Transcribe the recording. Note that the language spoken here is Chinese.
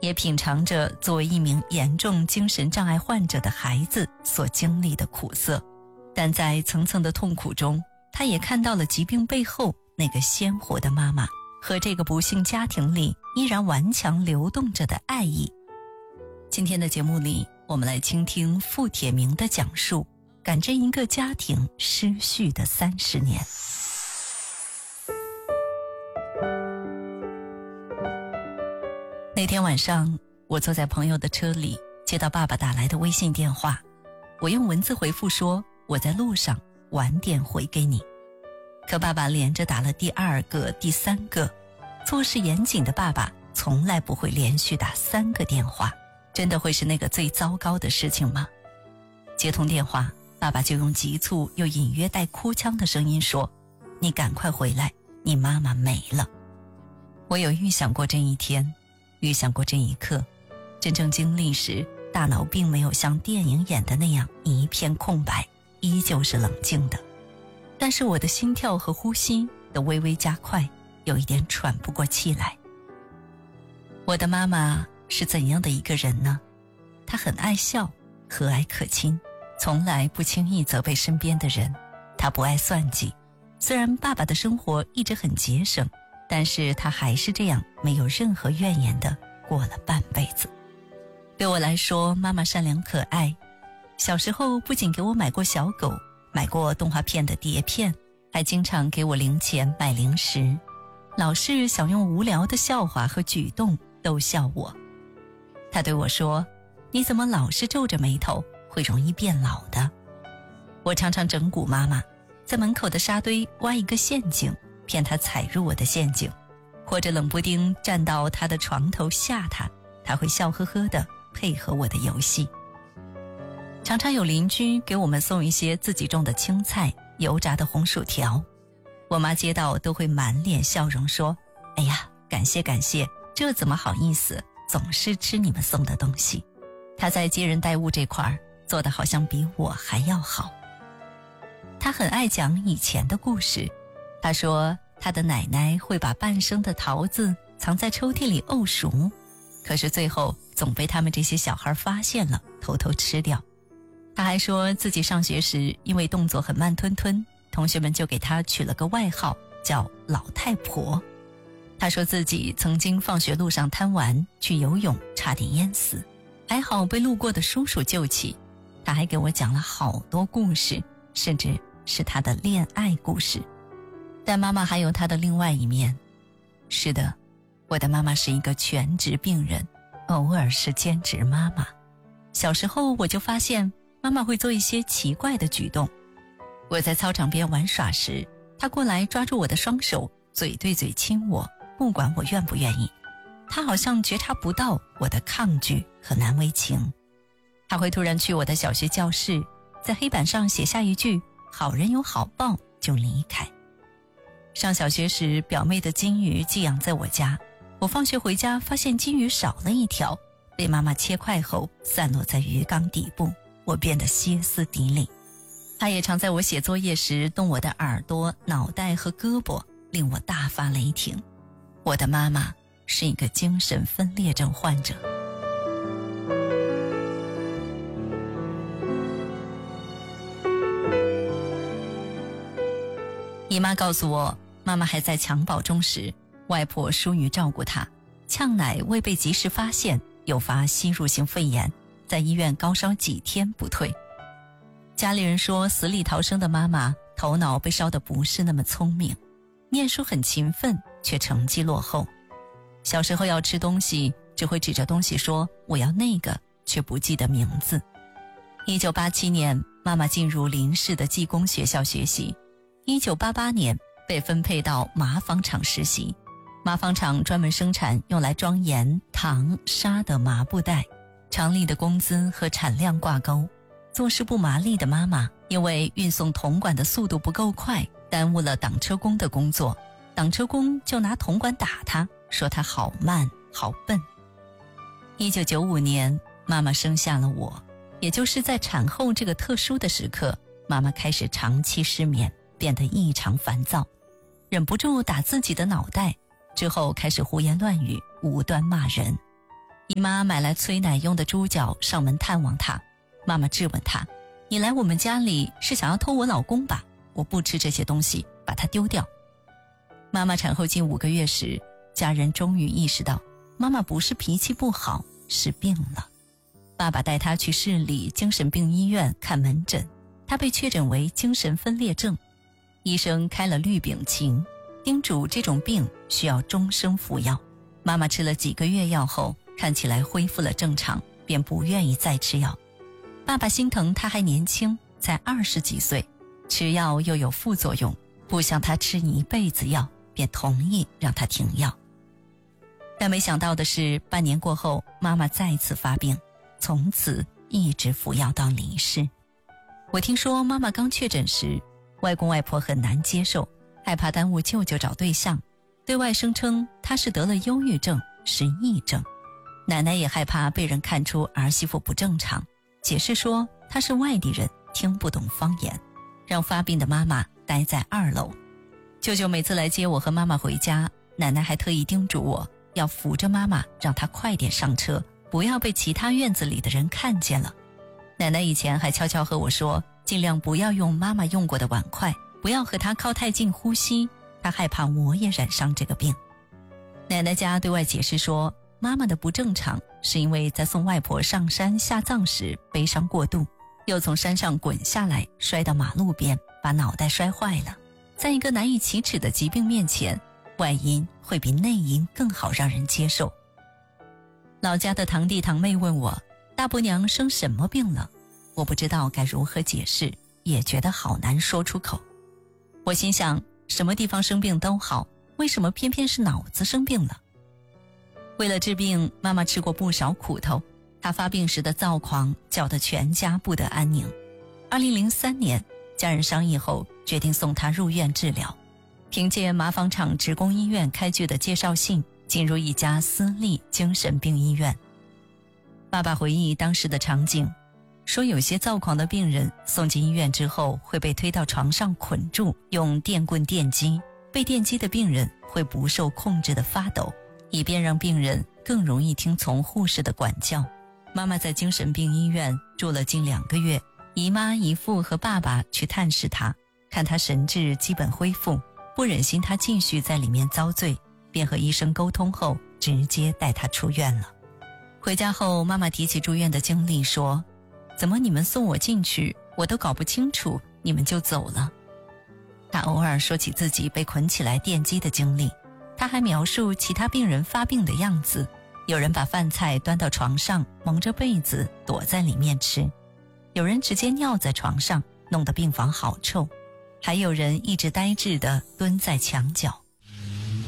也品尝着作为一名严重精神障碍患者的孩子所经历的苦涩。但在层层的痛苦中，他也看到了疾病背后那个鲜活的妈妈和这个不幸家庭里依然顽强流动着的爱意。今天的节目里，我们来倾听傅铁明的讲述，感知一个家庭失序的30年。那天晚上，我坐在朋友的车里，接到爸爸打来的微信电话，我用文字回复说我在路上，晚点回给你。可爸爸连着打了第2个、第3个，做事严谨的爸爸从来不会连续打3个电话，真的会是那个最糟糕的事情吗？接通电话，爸爸就用急促又隐约带哭腔的声音说：你赶快回来，你妈妈没了。我有预想过这一天，预想过这一刻，真正经历时，大脑并没有像电影演的那样一片空白，依旧是冷静的。但是我的心跳和呼吸都微微加快，有一点喘不过气来。我的妈妈是怎样的一个人呢？她很爱笑，和蔼可亲，从来不轻易责备身边的人。她不爱算计，虽然爸爸的生活一直很节省，但是她还是这样没有任何怨言的过了半辈子。对我来说，妈妈善良可爱。小时候不仅给我买过小狗，买过动画片的碟片，还经常给我零钱买零食，老是想用无聊的笑话和举动逗笑我。她对我说：你怎么老是皱着眉头，会容易变老的。我常常整蛊妈妈，在门口的沙堆挖一个陷阱，骗她踩入我的陷阱，或者冷不丁站到她的床头吓她，她会笑呵呵地配合我的游戏。常常有邻居给我们送一些自己种的青菜、油炸的红薯条，我妈接到都会满脸笑容说：哎呀，感谢感谢，这怎么好意思，总是吃你们送的东西。她在接人待物这块做得好像比我还要好。她很爱讲以前的故事，她说她的奶奶会把半生的桃子藏在抽屉里沤熟，可是最后总被他们这些小孩发现了，偷偷吃掉。他还说自己上学时因为动作很慢吞吞，同学们就给他取了个外号叫老太婆。他说自己曾经放学路上贪玩去游泳，差点淹死，还好被路过的叔叔救起。他还给我讲了好多故事，甚至是他的恋爱故事。但妈妈还有她的另外一面。是的，我的妈妈是一个全职病人，偶尔是兼职妈妈。小时候我就发现妈妈会做一些奇怪的举动。我在操场边玩耍时，她过来抓住我的双手，嘴对嘴亲我，不管我愿不愿意。她好像觉察不到我的抗拒和难为情。她会突然去我的小学教室，在黑板上写下一句好人有好报，就离开。上小学时，表妹的金鱼寄养在我家，我放学回家发现金鱼少了一条，被妈妈切块后散落在鱼缸底部，我变得歇斯底里。她也常在我写作业时动我的耳朵、脑袋和胳膊，令我大发雷霆。我的妈妈是一个精神分裂症患者。姨妈告诉我，妈妈还在襁褓中时，外婆疏于照顾她，呛奶未被及时发现，诱发吸入性肺炎，在医院高烧几天不退。家里人说死里逃生的妈妈头脑被烧得不是那么聪明，念书很勤奋，却成绩落后。小时候要吃东西，只会指着东西说我要那个，却不记得名字。1987年，妈妈进入邻市的技工学校学习。1988年被分配到麻纺厂实习，麻纺厂专门生产用来装盐、糖、沙的麻布袋，厂里的工资和产量挂钩。做事不麻利的妈妈因为运送铜管的速度不够快，耽误了挡车工的工作，挡车工就拿铜管打她，说她好慢好笨。1995年，妈妈生下了我，也就是在产后这个特殊的时刻，妈妈开始长期失眠，变得异常烦躁，忍不住打自己的脑袋，之后开始胡言乱语，无端骂人。 姨妈买来催奶用的猪脚上门探望她，妈妈质问她：你来我们家里是想要偷我老公吧？我不吃这些东西，把它丢掉。妈妈产后近5个月时，家人终于意识到妈妈不是脾气不好，是病了。爸爸带她去市里精神病医院看门诊，她被确诊为精神分裂症，医生开了氯丙嗪，叮嘱这种病需要终生服药。妈妈吃了几个月药后，看起来恢复了正常，便不愿意再吃药。爸爸心疼她还年轻，才20几岁，吃药又有副作用，不想她吃一辈子药，便同意让她停药。但没想到的是，半年过后，妈妈再次发病，从此一直服药到离世。我听说妈妈刚确诊时，外公外婆很难接受，害怕耽误舅舅找对象，对外声称她是得了忧郁症，是癔症。奶奶也害怕被人看出儿媳妇不正常，解释说她是外地人，听不懂方言，让发病的妈妈待在2楼。舅舅每次来接我和妈妈回家，奶奶还特意叮嘱我要扶着妈妈，让她快点上车，不要被其他院子里的人看见了。奶奶以前还悄悄和我说，尽量不要用妈妈用过的碗筷，不要和她靠太近呼吸，她害怕我也染上这个病。奶奶家对外解释说，妈妈的不正常是因为在送外婆上山下葬时悲伤过度，又从山上滚下来摔到马路边，把脑袋摔坏了。在一个难以启齿的疾病面前，外因会比内因更好让人接受。老家的堂弟堂妹问我，大伯娘生什么病了？我不知道该如何解释，也觉得好难说出口。我心想，什么地方生病都好，为什么偏偏是脑子生病了？为了治病，妈妈吃过不少苦头，她发病时的躁狂搅得全家不得安宁。2003年，家人商议后决定送她入院治疗。凭借麻纺厂职工医院开具的介绍信，进入一家私立精神病医院。爸爸回忆当时的场景，说有些躁狂的病人送进医院之后会被推到床上捆住，用电棍电击，被电击的病人会不受控制地发抖，以便让病人更容易听从护士的管教。妈妈在精神病医院住了近2个月，姨妈、姨父和爸爸去探视她，看她神志基本恢复，不忍心她继续在里面遭罪，便和医生沟通后直接带她出院了。回家后，妈妈提起住院的经历说，怎么你们送我进去，我都搞不清楚，你们就走了。她偶尔说起自己被捆起来电击的经历，她还描述其他病人发病的样子，有人把饭菜端到床上，蒙着被子躲在里面吃，有人直接尿在床上，弄得病房好臭，还有人一直呆滞地蹲在墙角。